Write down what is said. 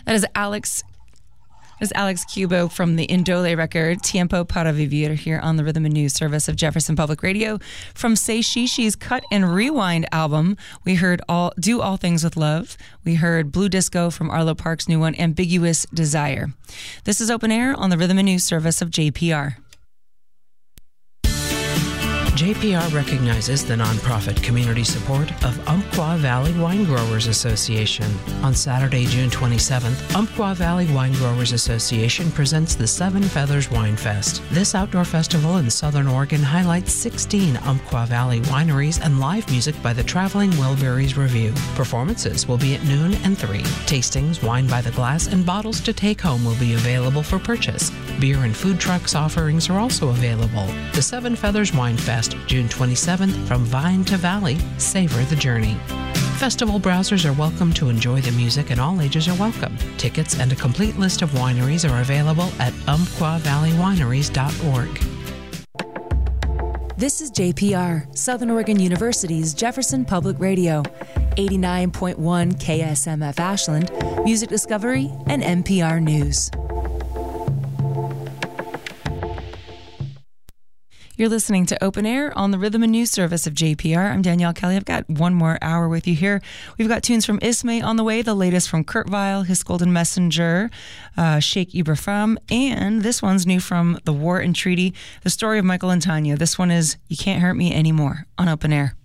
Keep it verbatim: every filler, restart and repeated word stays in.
That is Alex. That is Alex Cubo from the Indole record, Tiempo para Vivir, here on the Rhythm and News service of Jefferson Public Radio. From Say Shishi's Cut and Rewind album, we heard all Do All Things with Love. We heard Blue Disco from Arlo Parks' new one, Ambiguous Desire. This is Open Air on the Rhythm and News service of J P R. J P R recognizes the nonprofit community support of Umpqua Valley Wine Growers Association. On Saturday, June twenty-seventh, Umpqua Valley Wine Growers Association presents the Seven Feathers Wine Fest. This outdoor festival in Southern Oregon highlights sixteen Umpqua Valley wineries and live music by the Traveling Wilburys Review. Performances will be at noon and three. Tastings, wine by the glass, and bottles to take home will be available for purchase. Beer and food trucks offerings are also available. The Seven Feathers Wine Fest, June twenty-seventh, from Vine to Valley, savor the journey. Festival browsers are welcome to enjoy the music, and all ages are welcome. Tickets and a complete list of wineries are available at umpqua valley wineries dot org. This is J P R, Southern Oregon University's Jefferson Public Radio, eighty-nine point one K S M F Ashland, Music Discovery, and N P R News. You're listening to Open Air on the Rhythm and News service of J P R. I'm Danielle Kelly. I've got one more hour with you here. We've got tunes from Ismay on the way, the latest from Kurt Vile, His Golden Messenger, uh, Sheikh Ibrahim, and this one's new from The War and Treaty, the story of Michael and Tanya. This one is You Can't Hurt Me Anymore on Open Air.